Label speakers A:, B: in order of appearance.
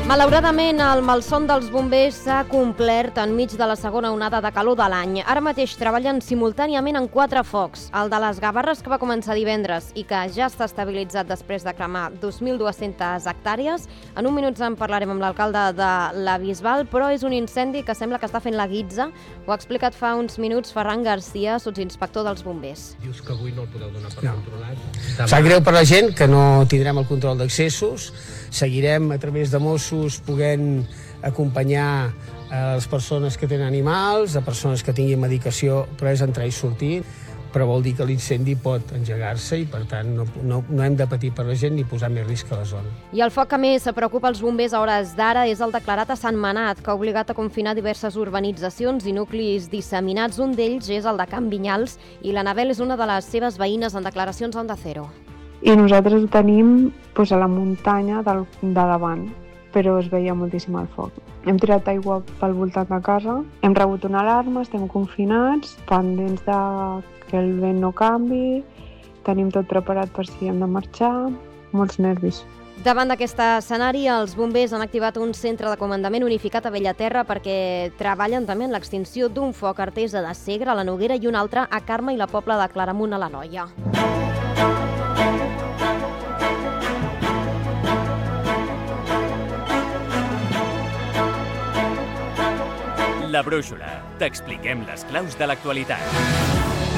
A: Malauradament, el malson dels bombers s'ha complert enmig de la segona onada de calor de l'any. Ara mateix treballen simultàniament en 4 focs. El de les Gavarres, que va començar divendres i que ja està estabilitzat després de cremar 2.200 hectàrees. En un minut en parlarem amb l'alcalde de la Bisbal, però és un incendi que sembla que està fent la guitza. Ho ha explicat fa uns minuts Ferran Garcia, sotsinspector dels bombers.
B: Dius que avui no el podeu donar per controlat?
C: Sap greu per la gent que no tindrem el control d'accessos. Seguirem a través de Mossos podent acompanyar les persones que tenen animals, a persones que tinguin medicació, però és entrar i sortir, però vol dir que l'incendi pot engegar-se i, per tant, no hem de patir per la gent ni posar més risc a la zona.
A: I el foc que més preocupa els bombers a hores d'ara és el declarat a Sant Manat, que ha obligat a confinar diverses urbanitzacions i nuclis disseminats. Un d'ells és el de Can Vinyals i l'Anabel és una de les seves veïnes en declaracions a Onda Cero.
D: I nosaltres ho tenim a la muntanya de davant, però es veia moltíssim el foc. Hem tirat aigua pel voltant de casa, hem rebut una alarma, estem confinats, pendents de que el vent no canvi, tenim tot preparat per si hem de marxar, molts nervis.
A: Davant d'aquest escenari, els bombers han activat un centre de comandament unificat a Bellaterra perquè treballen també en l'extinció d'un foc artesa de Segre, a la Noguera, i un altre a Carme i la Pobla de Claramunt, a l'Anoia.
E: La Brúixola. T'expliquem les claus de l'actualitat.